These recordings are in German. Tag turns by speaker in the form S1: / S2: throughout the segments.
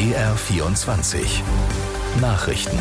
S1: BR24 Nachrichten.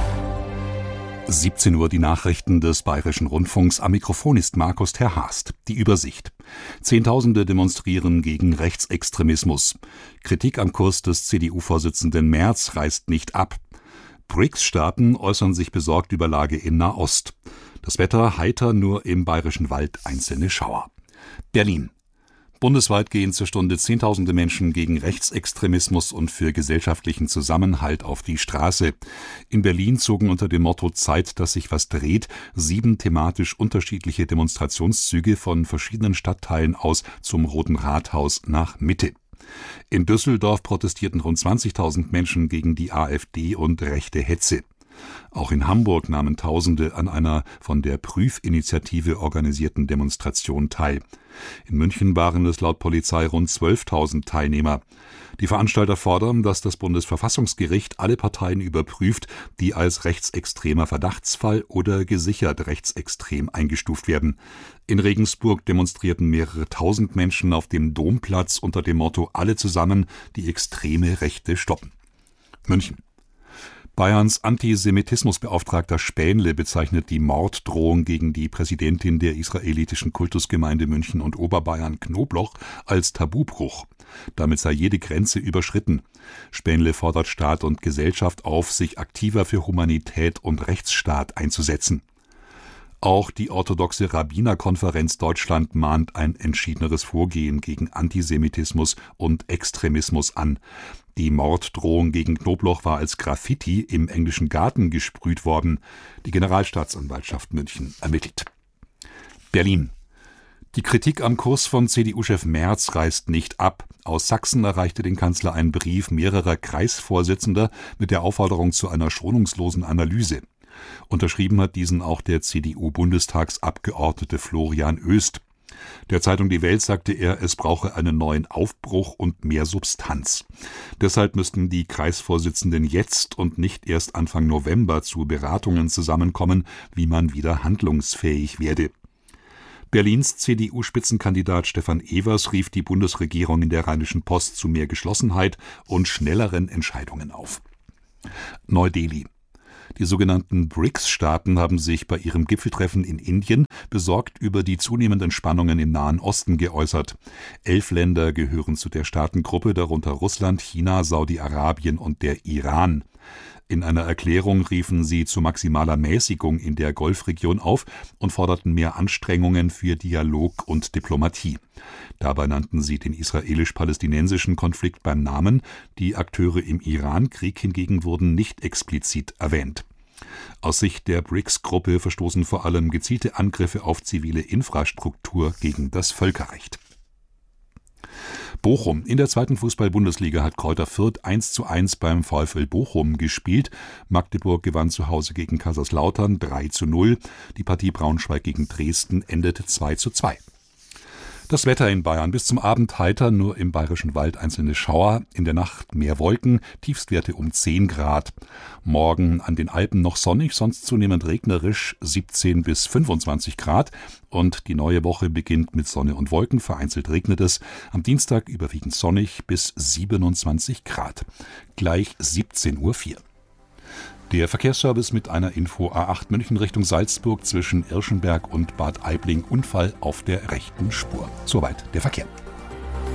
S2: 17 Uhr die Nachrichten des Bayerischen Rundfunks. Am Mikrofon ist Markus Terhast. Die Übersicht. Zehntausende demonstrieren gegen Rechtsextremismus. Kritik am Kurs des CDU-Vorsitzenden Merz reißt nicht ab. BRICS-Staaten äußern sich besorgt über Lage in Nahost. Das Wetter heiter, nur im Bayerischen Wald einzelne Schauer. Berlin. Bundesweit gehen zur Stunde Zehntausende Menschen gegen Rechtsextremismus und für gesellschaftlichen Zusammenhalt auf die Straße. In Berlin zogen unter dem Motto Zeit, dass sich was dreht, 7 thematisch unterschiedliche Demonstrationszüge von verschiedenen Stadtteilen aus zum Roten Rathaus nach Mitte. In Düsseldorf protestierten rund 20.000 Menschen gegen die AfD und rechte Hetze. Auch in Hamburg nahmen Tausende an einer von der Prüfinitiative organisierten Demonstration teil. In München waren es laut Polizei rund 12.000 Teilnehmer. Die Veranstalter fordern, dass das Bundesverfassungsgericht alle Parteien überprüft, die als rechtsextremer Verdachtsfall oder gesichert rechtsextrem eingestuft werden. In Regensburg demonstrierten mehrere tausend Menschen auf dem Domplatz unter dem Motto Alle zusammen, die extreme Rechte stoppen. München. Bayerns Antisemitismusbeauftragter Spähnle bezeichnet die Morddrohung gegen die Präsidentin der israelitischen Kultusgemeinde München und Oberbayern Knobloch als Tabubruch. Damit sei jede Grenze überschritten. Spähnle fordert Staat und Gesellschaft auf, sich aktiver für Humanität und Rechtsstaat einzusetzen. Auch die orthodoxe Rabbinerkonferenz Deutschland mahnt ein entschiedeneres Vorgehen gegen Antisemitismus und Extremismus an. Die Morddrohung gegen Knobloch war als Graffiti im englischen Garten gesprüht worden. Die Generalstaatsanwaltschaft München ermittelt. Berlin. Die Kritik am Kurs von CDU-Chef Merz reißt nicht ab. Aus Sachsen erreichte den Kanzler ein Brief mehrerer Kreisvorsitzender mit der Aufforderung zu einer schonungslosen Analyse. Unterschrieben hat diesen auch der CDU-Bundestagsabgeordnete Florian Oest. Der Zeitung Die Welt sagte er, es brauche einen neuen Aufbruch und mehr Substanz. Deshalb müssten die Kreisvorsitzenden jetzt und nicht erst Anfang November zu Beratungen zusammenkommen, wie man wieder handlungsfähig werde. Berlins CDU-Spitzenkandidat Stefan Evers rief die Bundesregierung in der Rheinischen Post zu mehr Geschlossenheit und schnelleren Entscheidungen auf. Neu-Delhi. Die sogenannten BRICS-Staaten haben sich bei ihrem Gipfeltreffen in Indien besorgt über die zunehmenden Spannungen im Nahen Osten geäußert. 11 Länder gehören zu der Staatengruppe, darunter Russland, China, Saudi-Arabien und der Iran. In einer Erklärung riefen sie zu maximaler Mäßigung in der Golfregion auf und forderten mehr Anstrengungen für Dialog und Diplomatie. Dabei nannten sie den israelisch-palästinensischen Konflikt beim Namen. Die Akteure im Iran-Krieg hingegen wurden nicht explizit erwähnt. Aus Sicht der BRICS-Gruppe verstoßen vor allem gezielte Angriffe auf zivile Infrastruktur gegen das Völkerrecht. Bochum. In der 2. Fußball-Bundesliga hat Greuther Fürth 1:1 beim VfL Bochum gespielt. Magdeburg gewann zu Hause gegen Kaiserslautern 3:0. Die Partie Braunschweig gegen Dresden endete 2:2. Das Wetter in Bayern bis zum Abend heiter, nur im Bayerischen Wald einzelne Schauer, in der Nacht mehr Wolken, Tiefstwerte um 10 Grad. Morgen an den Alpen noch sonnig, sonst zunehmend regnerisch, 17 bis 25 Grad. Und die neue Woche beginnt mit Sonne und Wolken, vereinzelt regnet es. Am Dienstag überwiegend sonnig bis 27 Grad. Gleich 17:04 Uhr. Der Verkehrsservice mit einer Info: A8 München Richtung Salzburg zwischen Irschenberg und Bad Aibling, Unfall auf der rechten Spur. Soweit der Verkehr.